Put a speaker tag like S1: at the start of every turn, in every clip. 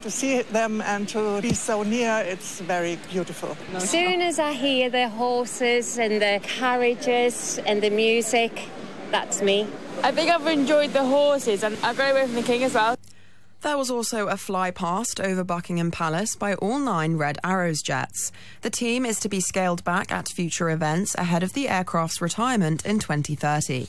S1: To see them and to be so near, it's very beautiful.
S2: As soon as I hear the horses and the carriages and the music, that's me.
S3: I think I've enjoyed the horses and I'll go away from the King as well.
S4: There was also a fly past over Buckingham Palace by all 9 Red Arrows jets. The team is to be scaled back at future events ahead of the aircraft's retirement in 2030.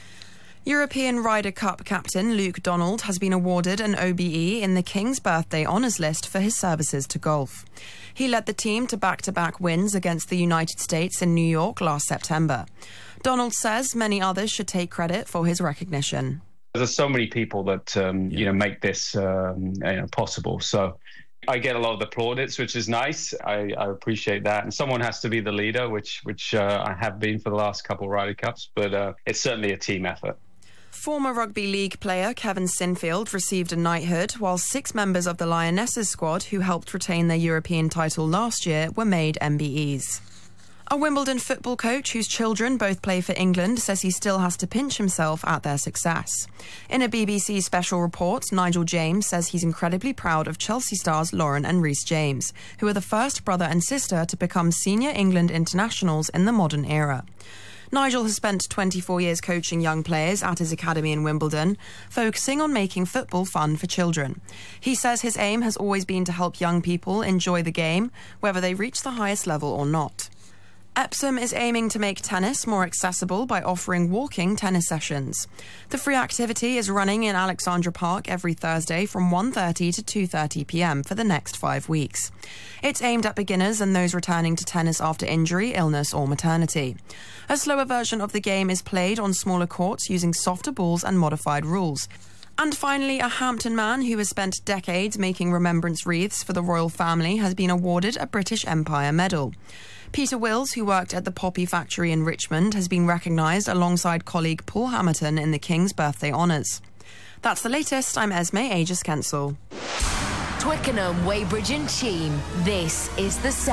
S4: European Ryder Cup captain Luke Donald has been awarded an OBE in the King's Birthday Honours List for his services to golf. He led the team to back-to-back wins against the United States in New York last September. Donald says many others should take credit for his recognition.
S5: There's so many people that make this possible. So I get a lot of the plaudits, which is nice. I appreciate that. And someone has to be the leader, which I have been for the last couple of Ryder Cups. But it's certainly a team effort.
S4: Former rugby league player Kevin Sinfield received a knighthood, while 6 members of the Lionesses squad who helped retain their European title last year were made MBEs. A Wimbledon football coach whose children both play for England says he still has to pinch himself at their success. In a BBC special report, Nigel James says he's incredibly proud of Chelsea stars Lauren and Reece James, who are the first brother and sister to become senior England internationals in the modern era. Nigel has spent 24 years coaching young players at his academy in Wimbledon, focusing on making football fun for children. He says his aim has always been to help young people enjoy the game, whether they reach the highest level or not. Epsom is aiming to make tennis more accessible by offering walking tennis sessions. The free activity is running in Alexandra Park every Thursday from 1:30 to 2:30 p.m. for the next 5 weeks. It's aimed at beginners and those returning to tennis after injury, illness or maternity. A slower version of the game is played on smaller courts using softer balls and modified rules. And finally, a Hampton man who has spent decades making remembrance wreaths for the royal family has been awarded a British Empire Medal. Peter Wills, who worked at the Poppy Factory in Richmond, has been recognised alongside colleague Paul Hamilton in the King's Birthday Honours. That's the latest. I'm Esme Aegis-Kensel.
S6: Twickenham, Weybridge and Cheam. This is The Sound.